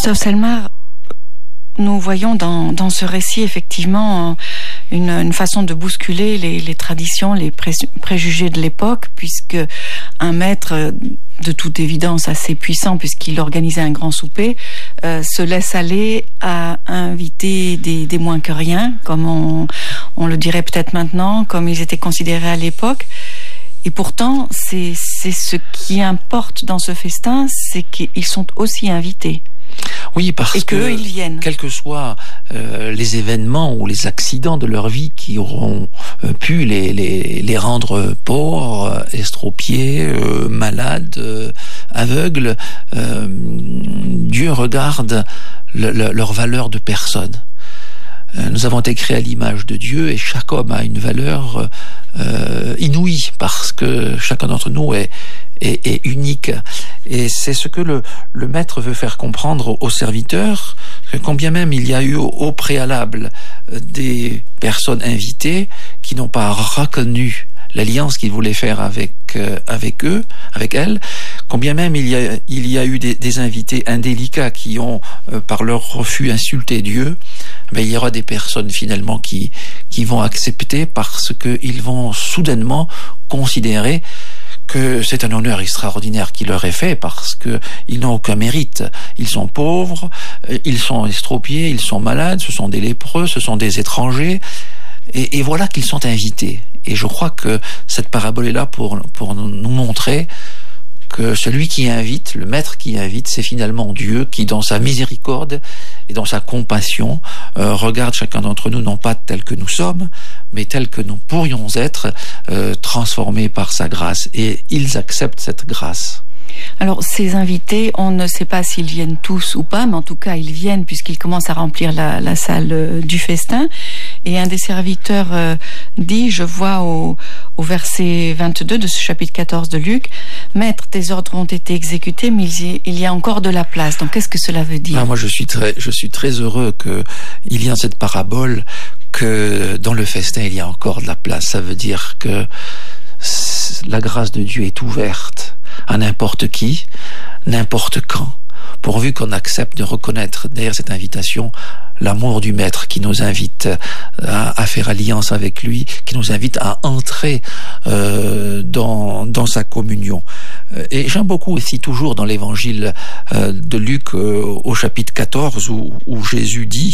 Christophe Selmar, nous voyons dans ce récit effectivement une façon de bousculer les traditions, les préjugés de l'époque, puisque un maître de toute évidence assez puissant, puisqu'il organisait un grand souper, se laisse aller à inviter des moins que rien, comme on le dirait peut-être maintenant, comme ils étaient considérés à l'époque. Et pourtant, c'est ce qui importe dans ce festin, c'est qu'ils sont aussi invités. Oui, parce que ils viennent. Quels que soient les événements ou les accidents de leur vie qui auront pu les rendre pauvres, estropiés, malades, aveugles, Dieu regarde leur valeur de personne. Nous avons été créés à l'image de Dieu et chaque homme a une valeur inouïe parce que chacun d'entre nous est unique. Et c'est ce que le maître veut faire comprendre aux serviteurs, que combien même il y a eu au préalable des personnes invitées qui n'ont pas reconnu l'alliance qu'il voulait faire avec eux, avec elles, combien même il y a eu des invités indélicats qui ont, par leur refus, insulté Dieu, mais il y aura des personnes finalement qui vont accepter parce qu'ils vont soudainement considérer que c'est un honneur extraordinaire qui leur est fait parce qu'ils n'ont aucun mérite. Ils sont pauvres, ils sont estropiés, ils sont malades, ce sont des lépreux, ce sont des étrangers, et voilà qu'ils sont invités. Et je crois que cette parabole est là pour nous montrer que celui qui invite, le maître qui invite, c'est finalement Dieu qui, dans sa miséricorde et dans sa compassion, regarde chacun d'entre nous, non pas tel que nous sommes, mais tel que nous pourrions être, transformés par sa grâce. Et ils acceptent cette grâce. Alors, ces invités, on ne sait pas s'ils viennent tous ou pas, mais en tout cas, ils viennent puisqu'ils commencent à remplir la salle du festin. Et un des serviteurs dit, je vois au verset 22 de ce chapitre 14 de Luc, « Maître, tes ordres ont été exécutés, mais il y a encore de la place. » Donc, qu'est-ce que cela veut dire ? Moi, je suis très heureux qu'il y ait cette parabole, que dans le festin, il y a encore de la place. Ça veut dire que la grâce de Dieu est ouverte à n'importe qui, n'importe quand, pourvu qu'on accepte de reconnaître derrière cette invitation l'amour du Maître qui nous invite à faire alliance avec lui, qui nous invite à entrer dans sa communion. Et j'aime beaucoup aussi toujours dans l'évangile de Luc au chapitre 14 où Jésus dit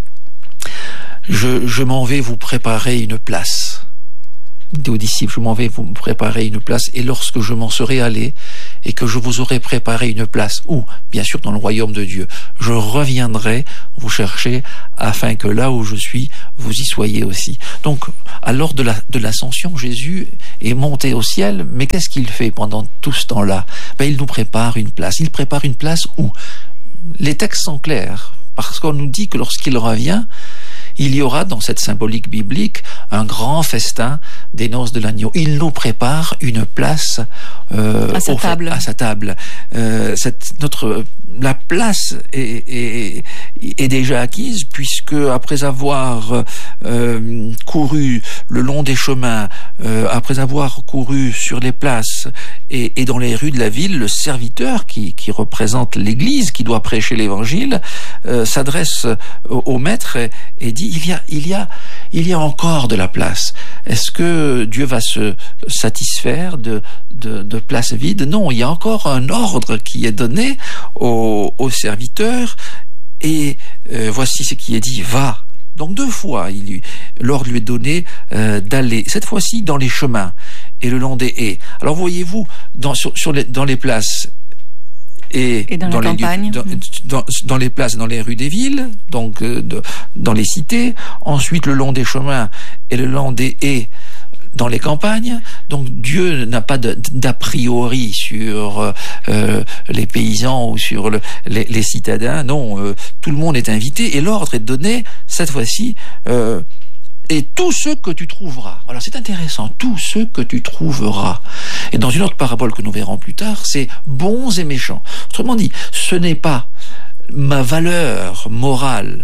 « Je m'en vais vous préparer une place ». Dit aux disciples, je m'en vais vous préparer une place, et lorsque je m'en serai allé, et que je vous aurai préparé une place, ou, bien sûr, dans le royaume de Dieu, je reviendrai vous chercher, afin que là où je suis, vous y soyez aussi. Donc, à l'heure de l'ascension, Jésus est monté au ciel, mais qu'est-ce qu'il fait pendant tout ce temps-là ? Il nous prépare une place. Il prépare une place où ? Les textes sont clairs, parce qu'on nous dit que lorsqu'il revient, il y aura dans cette symbolique biblique un grand festin des noces de l'agneau. Il nous prépare une place à sa table. La place est déjà acquise, puisque après avoir couru le long des chemins, après avoir couru sur les places et dans les rues de la ville, le serviteur qui représente l'Église, qui doit prêcher l'Évangile, s'adresse au maître et dit il y a encore de la place. Est-ce que Dieu va se satisfaire de places vides ? Non, il y a encore un ordre qui est donné aux serviteurs, et voici ce qui est dit, va. Donc 2 fois, l'ordre lui est donné d'aller, cette fois-ci dans les chemins et le long des haies. Alors voyez-vous, dans les places et dans la campagne, dans les places, dans les rues des villes, donc dans les cités, ensuite le long des chemins et le long des haies dans les campagnes. Donc Dieu n'a pas d'a priori sur les paysans ou sur les citadins. Non, tout le monde est invité et l'ordre est donné cette fois-ci. Et tous ceux que tu trouveras. Alors c'est intéressant, tous ceux que tu trouveras. Et dans une autre parabole que nous verrons plus tard, c'est bons et méchants. Autrement dit, ce n'est pas ma valeur morale,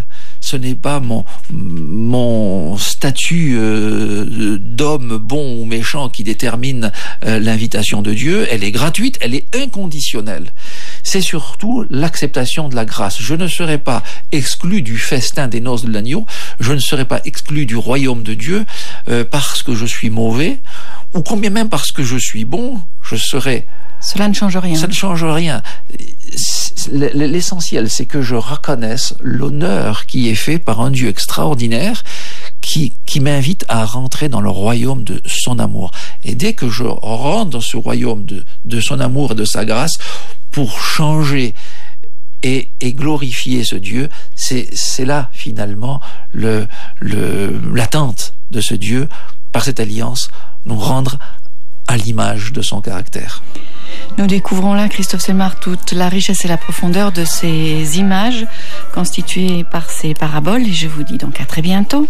ce n'est pas mon statut d'homme bon ou méchant qui détermine l'invitation de Dieu. Elle est gratuite, elle est inconditionnelle. C'est surtout l'acceptation de la grâce. Je ne serai pas exclu du festin des noces de l'agneau, je ne serai pas exclu du royaume de Dieu parce que je suis mauvais, ou combien même parce que je suis bon, je serai... Cela ne change rien. Ça ne change rien. L'essentiel, c'est que je reconnaisse l'honneur qui est fait par un Dieu extraordinaire qui m'invite à rentrer dans le royaume de son amour. Et dès que je rentre dans ce royaume de son amour et de sa grâce, pour changer et glorifier ce Dieu, c'est là finalement l'attente de ce Dieu, par cette alliance, nous rendre à l'image de son caractère. Nous découvrons là, Christophe Selmar, toute la richesse et la profondeur de ces images constituées par ces paraboles, et je vous dis donc à très bientôt.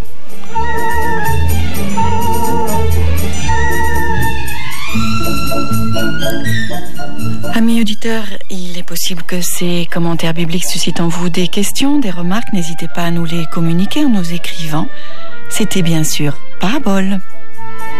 Amis auditeurs, il est possible que ces commentaires bibliques suscitent en vous des questions, des remarques. N'hésitez pas à nous les communiquer en nous écrivant. C'était bien sûr Parabole.